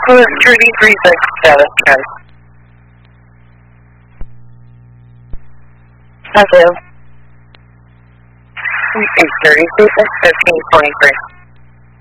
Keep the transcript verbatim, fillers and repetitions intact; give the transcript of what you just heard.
Cruise thirty three six seven, Ken. Hello. eight thirty three six fifteen twenty three.